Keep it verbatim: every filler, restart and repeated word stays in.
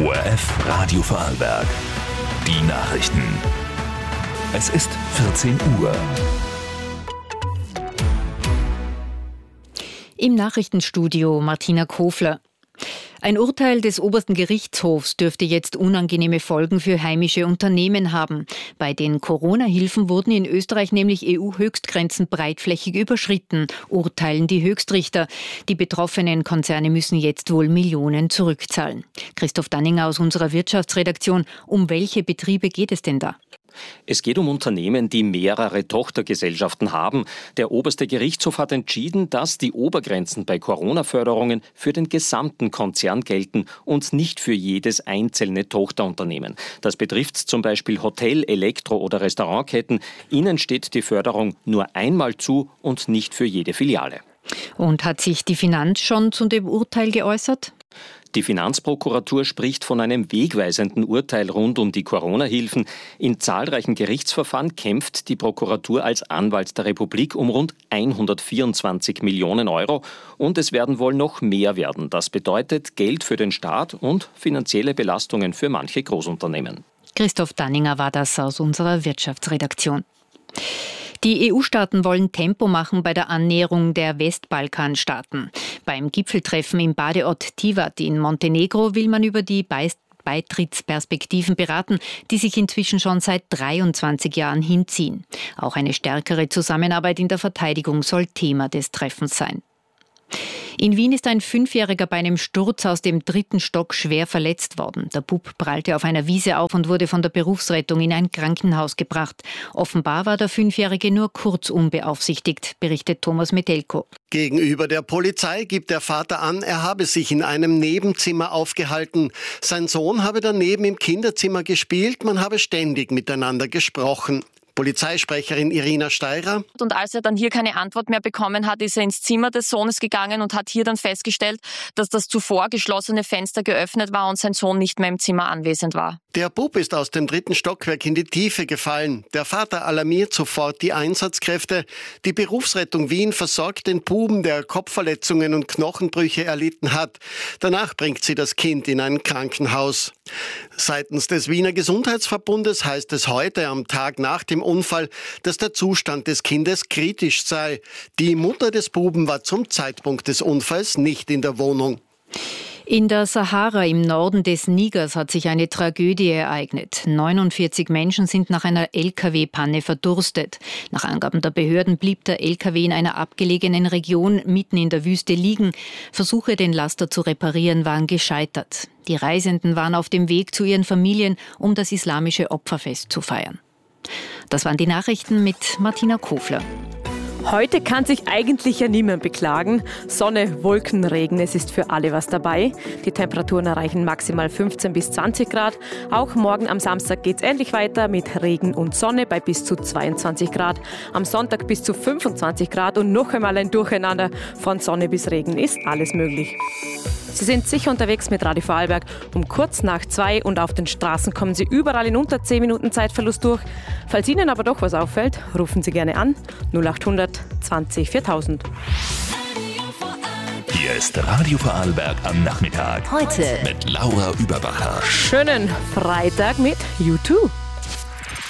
O R F Radio Vorarlberg. Die Nachrichten. Es ist vierzehn Uhr. Im Nachrichtenstudio Martina Kofler. Ein Urteil des obersten Gerichtshofs dürfte jetzt unangenehme Folgen für heimische Unternehmen haben. Bei den Corona-Hilfen wurden in Österreich nämlich E U-Höchstgrenzen breitflächig überschritten, urteilen die Höchstrichter. Die betroffenen Konzerne müssen jetzt wohl Millionen zurückzahlen. Christoph Danninger aus unserer Wirtschaftsredaktion. Um welche Betriebe geht es denn da? Es geht um Unternehmen, die mehrere Tochtergesellschaften haben. Der oberste Gerichtshof hat entschieden, dass die Obergrenzen bei Corona-Förderungen für den gesamten Konzern gelten und nicht für jedes einzelne Tochterunternehmen. Das betrifft zum Beispiel Hotel-, Elektro- oder Restaurantketten. Ihnen steht die Förderung nur einmal zu und nicht für jede Filiale. Und hat sich die Finanz schon zu dem Urteil geäußert? Die Finanzprokuratur spricht von einem wegweisenden Urteil rund um die Corona-Hilfen. In zahlreichen Gerichtsverfahren kämpft die Prokuratur als Anwalt der Republik um rund hundertvierundzwanzig Millionen Euro. Und es werden wohl noch mehr werden. Das bedeutet Geld für den Staat und finanzielle Belastungen für manche Großunternehmen. Christoph Danninger war das aus unserer Wirtschaftsredaktion. Die E U-Staaten wollen Tempo machen bei der Annäherung der Westbalkanstaaten. Beim Gipfeltreffen im Badeort Tivat in Montenegro will man über die Beitrittsperspektiven beraten, die sich inzwischen schon seit dreiundzwanzig Jahren hinziehen. Auch eine stärkere Zusammenarbeit in der Verteidigung soll Thema des Treffens sein. In Wien ist ein Fünfjähriger bei einem Sturz aus dem dritten Stock schwer verletzt worden. Der Bub prallte auf einer Wiese auf und wurde von der Berufsrettung in ein Krankenhaus gebracht. Offenbar war der Fünfjährige nur kurz unbeaufsichtigt, berichtet Thomas Metelko. Gegenüber der Polizei gibt der Vater an, er habe sich in einem Nebenzimmer aufgehalten. Sein Sohn habe daneben im Kinderzimmer gespielt, man habe ständig miteinander gesprochen. Polizeisprecherin Irina Steirer. Und als er dann hier keine Antwort mehr bekommen hat, ist er ins Zimmer des Sohnes gegangen und hat hier dann festgestellt, dass das zuvor geschlossene Fenster geöffnet war und sein Sohn nicht mehr im Zimmer anwesend war. Der Bub ist aus dem dritten Stockwerk in die Tiefe gefallen. Der Vater alarmiert sofort die Einsatzkräfte. Die Berufsrettung Wien versorgt den Buben, der Kopfverletzungen und Knochenbrüche erlitten hat. Danach bringt sie das Kind in ein Krankenhaus. Seitens des Wiener Gesundheitsverbundes heißt es heute am Tag nach dem Unfall, dass der Zustand des Kindes kritisch sei. Die Mutter des Buben war zum Zeitpunkt des Unfalls nicht in der Wohnung. In der Sahara im Norden des Nigers hat sich eine Tragödie ereignet. neunundvierzig Menschen sind nach einer L K W-Panne verdurstet. Nach Angaben der Behörden blieb der L K W in einer abgelegenen Region mitten in der Wüste liegen. Versuche, den Laster zu reparieren, waren gescheitert. Die Reisenden waren auf dem Weg zu ihren Familien, um das islamische Opferfest zu feiern. Das waren die Nachrichten mit Martina Kofler. Heute kann sich eigentlich ja niemand beklagen. Sonne, Wolken, Regen, es ist für alle was dabei. Die Temperaturen erreichen maximal fünfzehn bis zwanzig Grad. Auch morgen am Samstag geht es ähnlich weiter mit Regen und Sonne bei bis zu zweiundzwanzig Grad. Am Sonntag bis zu fünfundzwanzig Grad und noch einmal ein Durcheinander. Von Sonne bis Regen ist alles möglich. Sie sind sicher unterwegs mit Radio Vorarlberg um kurz nach zwei und auf den Straßen kommen Sie überall in unter zehn Minuten Zeitverlust durch. Falls Ihnen aber doch was auffällt, rufen Sie gerne an null achthundert zwanzig viertausend. Hier ist Radio Vorarlberg am Nachmittag. Heute mit Laura Überbacher. Schönen Freitag mit U zwei.